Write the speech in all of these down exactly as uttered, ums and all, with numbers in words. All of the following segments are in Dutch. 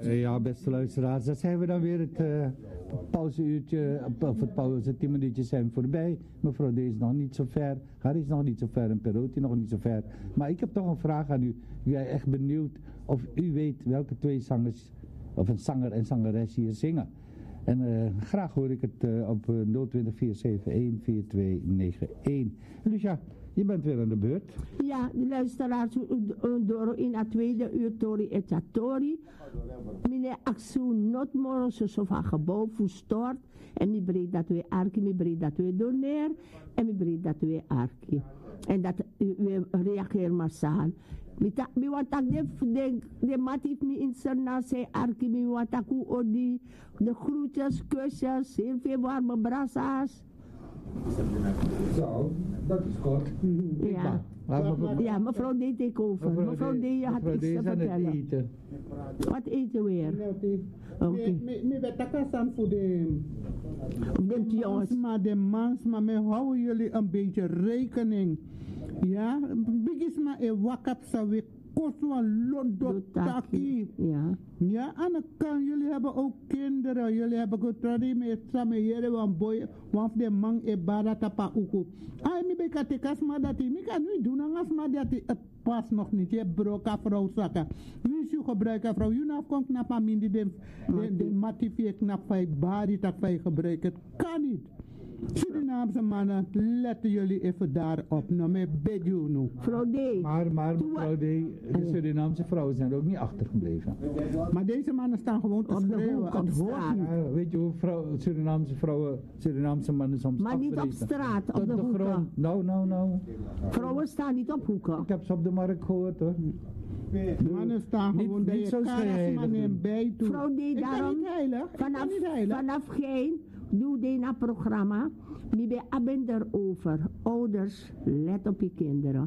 Ja, beste luisteraars, daar zijn we dan weer. Het uh, pauzeuurtje, of het pauze, tien minuutjes zijn voorbij. Mevrouw D is nog niet zo ver, Harry is nog niet zo ver en Perotti nog niet zo ver. Maar ik heb toch een vraag aan u. U bent echt benieuwd of u weet welke twee zangers, of een zanger en zangeres hier zingen. En uh, graag hoor ik het uh, op uh, nul twintig, vier zeven een, vier twee negen een. Lucia, je bent weer aan de beurt. Ja, de luisteraars, door in het tweede uur Tori et Tori. Meneer Axu Notmoro, zo van gebouw verstoord. En mi breed dat we arki, mi breed dat we doneer. En mi breed dat we arki. En dat we reageren massaal. Mi watak de, de, de mat heeft me in Serna, zei arki, mi watak u odi. De groetjes, kusjes, heel veel warme brassa's. Zo, dat is kort. Ja. Mevrouw, ja, mevrouw D take over. Mevrouw, mevrouw D, je had iets te vertellen. Eten. Wat eten we weer? Oké. Ik ben takasan voor de... De jongens, maar de mans, maar me houden jullie een beetje rekening. Ja, bigis maar een wakap sa we koswa lodotaki. Ja. Ja, en dan kan jullie hebben ook kinderen. Jullie hebben getradi met samen hier een boy, want de man e barata pa uku. Ah, mi beka tekas maar dat hij, mi kan nu doen als maar dat hij het pas nog niet. Je broka vrouw zakken. Wie is je gebruiken vrouw? Je nou komt naar familie de de matifie knap vijf bari dat wij gebruiken. Kan niet. Surinaamse mannen, letten jullie even daarop. Nou, met bedje nu. Vrouw D. Maar, maar mevrouw D, de Surinaamse vrouwen zijn er ook niet achtergebleven. Maar deze mannen staan gewoon te schreeuwen. Op straat. Ja, weet je hoe vrouw, Surinaamse vrouwen, Surinaamse mannen soms maar niet op straat, op de, de hoeken. Grond. Nou, nou, nou. Vrouwen staan niet op hoeken. Ik heb ze op de markt gehoord hoor. De mannen staan gewoon niet, niet zo schreeuwen. Vrouw D, daarom, vanaf, vanaf geen... Doe dit na programma. Mi be aben erover. Ouders, let op je kinderen.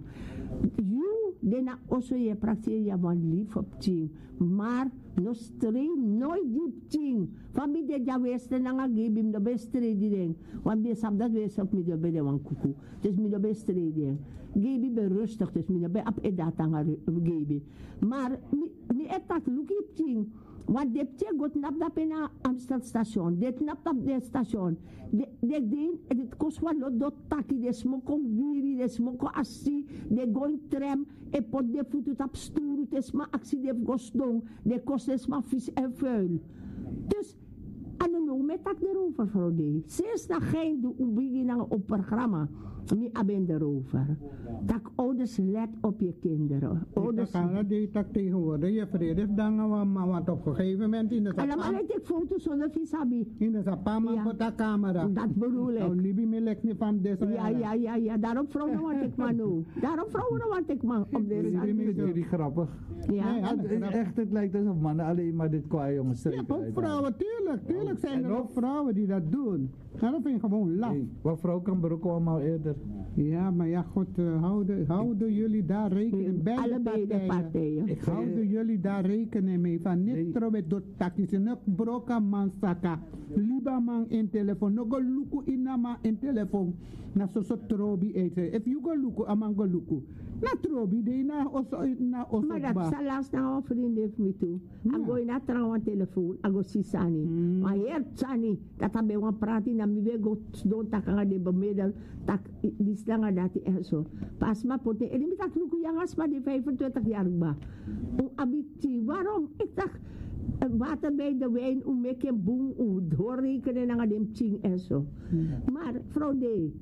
You, dena also je praktijk je van lief op ting. Maar, no stream, nooit diep ting. Van mi de ja westen na nga gebim de beste reding. Want mi sap dat wees op mi de bede wan kuku. Dus mi de beste reding. Gebi be rustig, dus mi de be ap edata nga gebi. Maar, mi, mi etak luki ting. Want de pje gaat nap dat in Amsterdam station. Dit nap dat de station. De ding, het kost wat lot dat taki. De smoko wiri, de smoko assi. De going tram. E pot de voet op stoel. Het is maar actie de gostong. De kost is maar vis en vuil. Dus, en dan met dat erover, vrouw D. Sinds dat geen doe beginnen op programma. Mi aben erover. Dat ouders let op je kinderen. Ouders... Ik kan dat tak tegenwoordig. Je vrede dan maar wat op een gegeven moment in de zapama. Allemaal heb ik foto's zonder visabi. In de zapama ja. Op de camera. Dat bedoel ik. Nou, Libi me lekt niet van deze. Ja, ja, ja, ja. Daarom vrouwen wat ik maar nu. Daarom vrouwen wat ik maar op deze. Dat is jullie grappig. Ja. Nee, het, het, echt, het lijkt alsof mannen alleen maar dit kwaai jongens steken. Ja, ook vrouwen, tuurlijk. Tuurlijk zijn er ook vrouwen die dat doen. Nou, dat vind ik gewoon laf. Hey, wat vrouw kan er ook allemaal eerder. Ja, maar ja, goed, uh, houden, houden jullie daar rekening bij allebei de partijen? partijen. Ik houden jullie daar rekening mee van niet trouwen door takjes en ook broka man saka. Liba man in telefoon, no go luku inama in telefoon. Na so so trobi eten. If you go luku, amang go luku. Na trobi de na oso na oso ba. Maar dat zal laatst nou een vriend heeft me toe. Ik go na trouwen telefoon, ik go si sani. Maar hier sani, dat hebben we praten na mi we go don takanga de bemiddel tak die stangen dat die zo. Pas maar pote, en ik dacht luku jangas maar die vijfentwintig jaar ba. O abiti, waarom? Ik dacht water bij de wijn, om ik een boem, om doorrekenen naar de ting en zo. Maar vrouw D,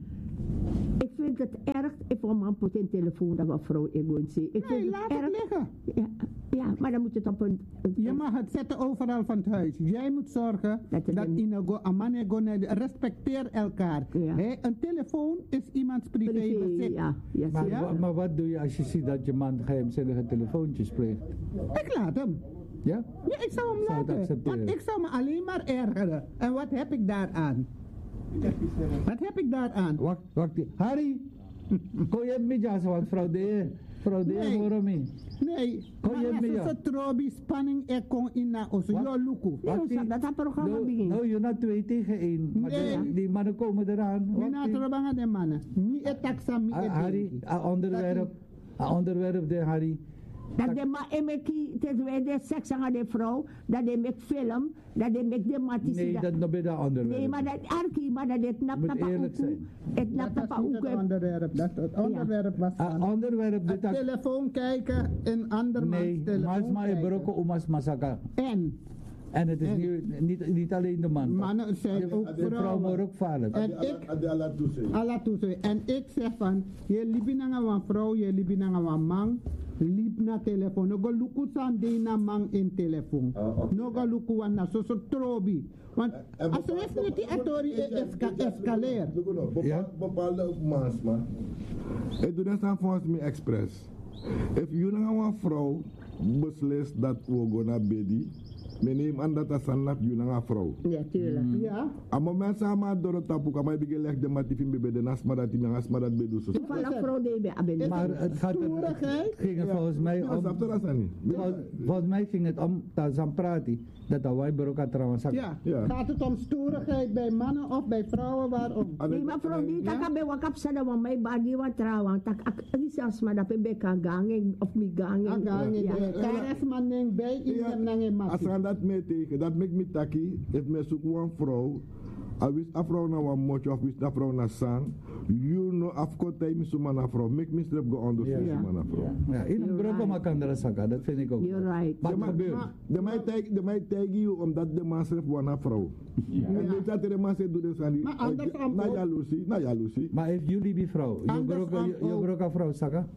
ik vind het erg, ik wil man pot een telefoon dat mevrouw ik wil zien. Ik nee, vind laat het, het erg, liggen. Ja, ja, maar dan moet je het op een... een je mag het zetten overal van het huis. Jij moet zorgen dat, dat inago, amane respecteer elkaar. Ja. He, een telefoon is iemands privé, privé bezit. Ja, ja, maar, ja. maar wat doe je als je ziet dat je man geheimzinnige telefoontjes pleegt? Ik laat hem. Ja? Ja, ik zou hem zou laten. Want ik zou me alleen maar ergeren. En wat heb ik daaraan? Wat heb ik daaraan? Wacht, wacht. Harry, kon je met jou zo, vrouw D? Vrouw D, nee. Waarom niet? Nee, kon je met jou? Trobi spanning er kon in na ons. Jo, luku. Nee, dat dat programma begint. Nou, je na twee tegen één. Maar nee. die, die mannen komen eraan. Mi na trobangen de mannen. Mi e taxa, mi e Harry, een onderwerp, een onderwerp de Harry. Dat de ma emeki te tweede seks aan de vrouw, dat de mek film, dat de mek de matisi. Nee, dat nog bij de andere. Nee, maar dat arki, maar dat het nap Moet tapa eerlijk uku. zijn. Het nap Dat tapa is niet uku. het onderwerp. Dat, het onderwerp was Ah, van onderwerp dit het ak- telefoon kijken in andermans Nee, telefoon mas maar kijken. broko umas masaka. En En het is En- niet, niet, niet alleen de man. mannen zijn de, ook de vrouw vrouwen. moet ook vallen. En ik, alla toese. En ik zeg van, je liep naar een vrouw, je liep naar een man, liep naar telefoon. No go luku san de na man in telefoon. Ah, oké. No go luku wan na so so trobi. Want En als we even die autori escaleer. Ja? Bepaalde maas, man. Ik doe dat aan volgens mij expres. If you nou een vrouw beslist dat we gaan naar bedi, men neemt aan dat als een you naar een vrouw. Ja, tuurlijk. Ja. A moment sama door het tapu, kan mij gelegd de matifim bebe de nasma dat die nasma dat bedoel zo. Toevallig vrouw die bij aben. Maar het gaat er, Stoerigheid? het ging er volgens mij Ja, om. snap je dat dan niet? Vol- Volgens mij ging het om dat zijn praten. Dat de wij broka trouwens. Ja. Ja. Gaat het om stoerigheid bij mannen of bij vrouwen? Waarom? Nee, maar vrouw die tak abe wakap sa daw may body wa trawang tak ak isas ma dapat be ka ganging of mi ganging. Agangen, Ja. de karesman ding bij iedereen naar een Als mati. aan dat mee tegen, dat maakt me taki, if me zoek een vrouw, a wist a vrouw na wan motje of wist a vrouw na sang, you know afkotay mi suma na vrouw, make me strep go on the Ja. suma na vrouw. Ja, in een broka maar kan er zakken. Dat vind ik ook. You're right. Wat De ma- gebeurt? ma- De mij tegen, de mij tegen you omdat de man strep wan na vrouw. En weet dat de man zegt doe dus aan die, Maar andersom na ook. jaloezie, na jaloezie. Maar if jullie die vrouw, je Andersom broka, je, je ook. broka vrouw zakken?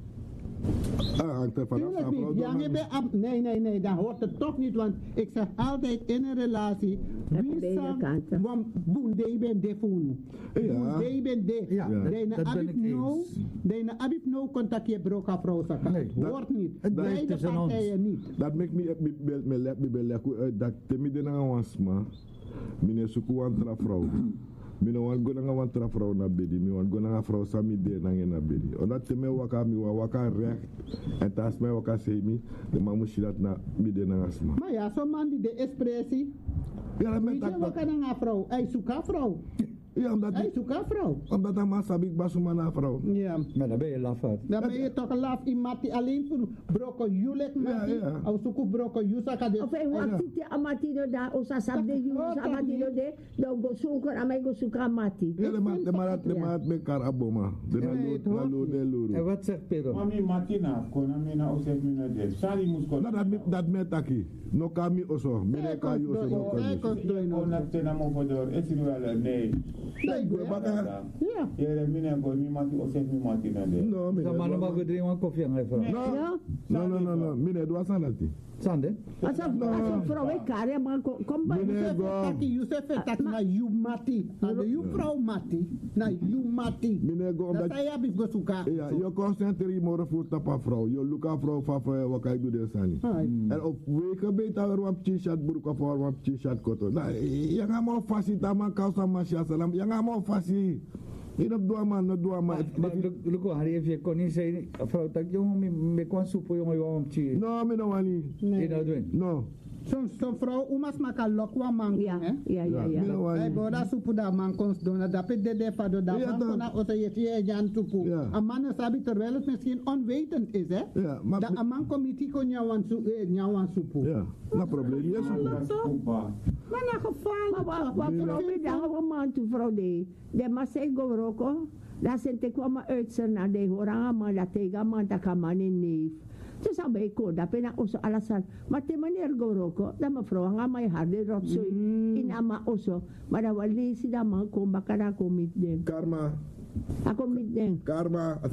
Ah, hangt er vanaf Tuurlijk aan vrouw. niet. doe Ja, maar je niet. bent ab- nee, nee, nee, dat hoort het toch niet. Want ik zeg altijd in een relatie. Heb Wie beide zang, kanten. want boen de ben de funu. Ja. Boen de ben de. Ja, Ja. dat, Deine dat ben abib ik no, eens. deine abib no contact je broka vrouw zakken. Nee, dat- Hoort niet. het blijft Beide tussen ons. partijen niet. Dat make me me me me me me leku dat te mi de na wan sma. Mine suku wan tra vrouw. Mine wan go na wan tra vrouw na bedi, mi wan go na vrouw sami de na na bedi. Omdat te me waka mi wa waka recht en tas me waka sei mi, de mamu shirat na mi de na sma. Maar ja, zo'n man die de expressie. Ja, dat Weet met je wat dat. kan een vrouw? Hij zoekt een vrouw. Ja, omdat Hij die- zoekt een vrouw. omdat dat man sabik basuma na vrouw. Ja. Maar dan ben je lafaard. Dan ben je toch een laf iemand die alleen voor broko julek mati. ja. Of zoek broko jusaka de. Of ay wa titi amatino da o sa sabde yu sa amatino de do go suko amay go suka mati. Ja, de man de man de man met kar aboma. De na Nee, lo na lo de En luru. wat zegt Pero? Mami Martina, kona mina osef mina de. Sali musko. Dat dat me dat me taki. No kami oso. Mine ka yu oso no Hij kami. komt door in Kona ons. tena mo fodor. Esiri wala nee. Nee, Go baka. Ja. Yere mina ko mi mati osef mi Martina de. No, mine. Sa man mag drinken een koffie aan vrouw. No? No, no, no, no. Mine do asanati. Sande? Asa asa vrouw e kare man ko kom ba. Mine Yusuf go. taki, Yusuf taki na you mati. Na de you vrouw mati. Na you mati. Mine go Dat omdat hij heb ik go zoeken. ja, je concentreer je morgen voor tapa vrouw. Je look aan vrouw van vrouw wat kan je doen deze sani. En op weken beter weer wat t-shirt broek of wat t-shirt koto. Nou, je gaat maar vast dan man kousa masya salam. Je gaat maar vast. Je dat doa man, dat doa man. Maar luko hari if je kon niet zeggen, vrouw tak jong me me kon soepo jong yo om chi. No, me no wani. Je dat doen. No. Zo'n zo'n vrouw, umas maka lokwa man. Ja, hè? ja, ja, Me ja. no Hij wani. boda supu da man kons dona da pe de de fa do da Ja, man dan. kona ose yeti e jan supu. Ja. Een man sabi terwijl het misschien onwetend is hè. Ja, maar Dat een man committee kon nyawan su eh, nyawan supu. ja, no probleem. Yes. Kupa. Maar na geval. Maar wat wat vrouw me dan een man tu vrouw de. De ma se go roko. Da sente kwam uitser na de horanga man la tega man ta kamane neef. Dus sabi ko, dapat na uso alasan. Mati manier goroko, da mafro nga may harde rotsoy. Inama uso, madawali si damang kung baka na kumit din. Karma, Ako mit din. karma.